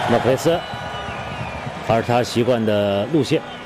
洛佩斯，还是他习惯的路线。